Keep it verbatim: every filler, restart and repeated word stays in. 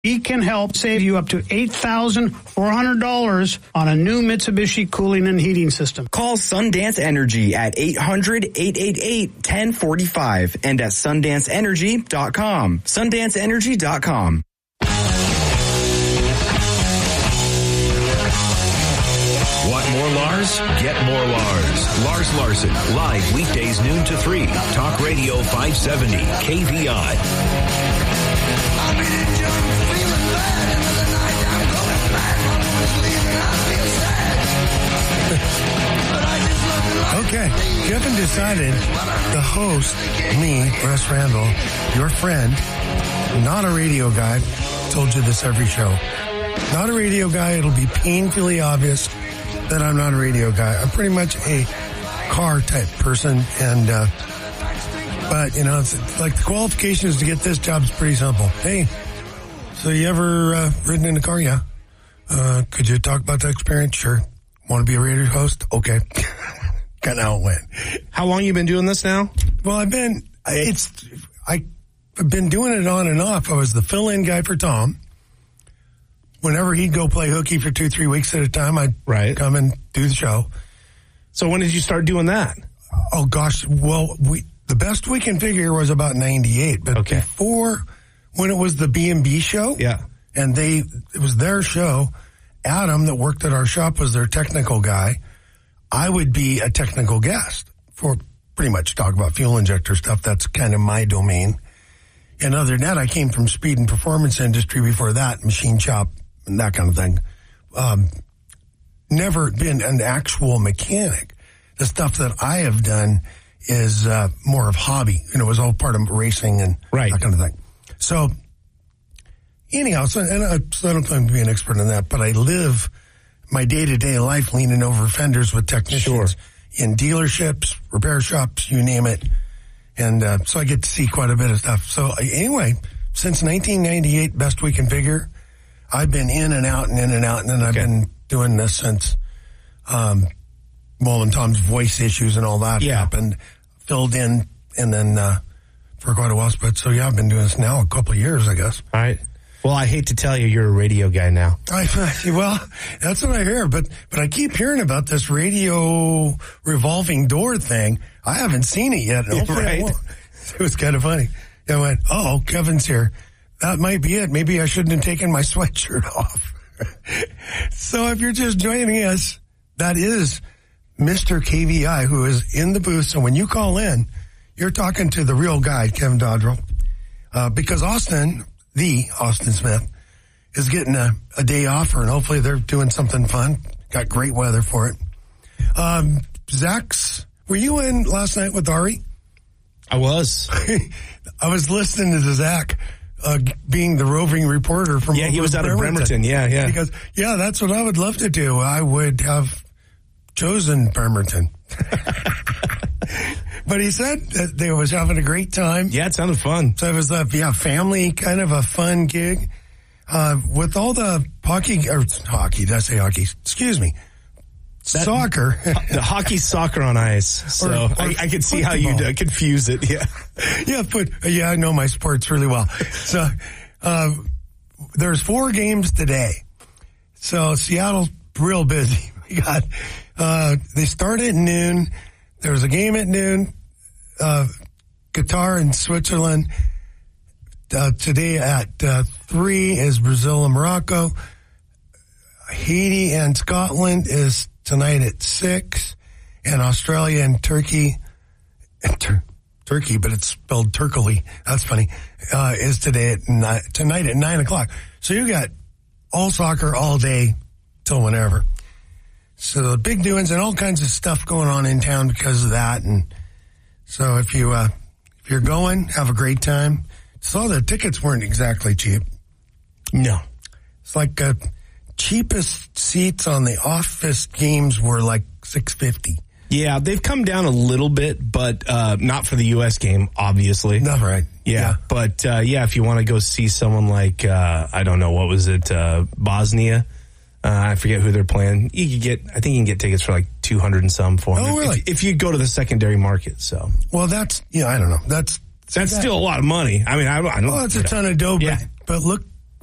He can help save you up to eight thousand four hundred dollars on a new Mitsubishi cooling and heating system. Call Sundance Energy at eight hundred, eight eight eight, one oh four five and at sundance energy dot com. sundance energy dot com. Want more Lars? Get more Lars. Lars Larson, live weekdays noon to three. Talk Radio five seventy, K V I. Okay, Kevin decided the host, me, Russ Randall, your friend, not a radio guy, told you this every show, not a radio guy, it'll be painfully obvious that I'm not a radio guy. I'm pretty much a car type person, and, uh, but, you know, it's like the qualifications to get this job is pretty simple. Hey, so you ever uh, ridden in a car? Yeah. Uh, could you talk about that experience? Sure. Want to be a radio host? Okay. Kind of how it went. How long you been doing this now? Well, I've been, it's, I've been doing it on and off. I was the fill-in guy for Tom. Whenever he'd go play hooky for two, three weeks at a time, I'd right. come and do the show. So when did you start doing that? Oh gosh, well, we, the best we can figure was about ninety-eight, but okay. before, when it was the B and B show, yeah, and they, it was their show, Adam that worked at our shop was their technical guy. I would be a technical guest for pretty much talk about fuel injector stuff. That's kind of my domain. And other than that, I came from speed and performance industry before that, machine shop and that kind of thing. Um, never been an actual mechanic. The stuff that I have done is uh, more of hobby. You know, it was all part of racing and right. that kind of thing. So anyhow, so, and I, so I don't claim to be an expert in that, but I live my day-to-day life leaning over fenders with technicians sure. in dealerships, repair shops, you name it. And uh, so I get to see quite a bit of stuff. So anyway, since nineteen ninety-eight, best we can figure, I've been in and out and in and out, and then I've okay. been doing this since, um, well, when Tom's voice issues and all that yeah. happened, filled in, and then uh, for quite a while. But so yeah, I've been doing this now a couple of years, I guess. All right. Well, I hate to tell you, you're a radio guy now. I, well, that's what I hear, but but I keep hearing about this radio revolving door thing. I haven't seen it yet. Right. It was kind of funny. I went, oh, Kevin's here. That might be it. Maybe I shouldn't have taken my sweatshirt off. So if you're just joining us, that is Mister K V I, who is in the booth. So when you call in, you're talking to the real guy, Kevin Dodrell, uh, because Austin... the Austin Smith is getting a, a day off, and hopefully they're doing something fun. Got great weather for it. Um, Zach's, were you in last night with Ari? I was. I was listening to Zach, uh, being the roving reporter from yeah, he was out of Bremerton. Yeah, yeah. He goes, yeah, that's what I would love to do. I would have chosen Bremerton. But he said that they was having a great time. Yeah, it sounded fun. So it was a yeah, family, kind of a fun gig. Uh, with all the hockey, or hockey, did I say hockey? Excuse me. That, soccer. The hockey soccer on ice. So or, or I, I could see football. How you'd uh, confuse it. Yeah. Yeah, but, yeah, I know my sports really well. So, uh, there's four games today. So Seattle's real busy. We got, uh, they start at noon. There's a game at noon, uh, Qatar and Switzerland. Uh, today at, uh, three is Brazil and Morocco. Haiti and Scotland is tonight at six. And Australia and Turkey, and Tur- Turkey, but it's spelled Turkey. That's funny. Uh, is today at nine, tonight at nine o'clock. So you got all soccer all day till whenever. So big doings and all kinds of stuff going on in town because of that. And so if you, uh, if you're going, have a great time. So the tickets weren't exactly cheap. No. It's like, uh, cheapest seats on the office games were like six fifty. Yeah, they've come down a little bit, but, uh, not for the U S game, obviously. Not right. Yeah. yeah. But, uh, yeah, if you want to go see someone like, uh, I don't know, what was it, uh, Bosnia? Uh, I forget who they're playing. You could get, I think you can get tickets for like two hundred and some for them. Oh, really? If, if you go to the secondary market, so. Well, that's, yeah, I don't know. That's, that's that, still a lot of money. I mean, I, I don't know. Well, it's a ton of dough, yeah. but, but look,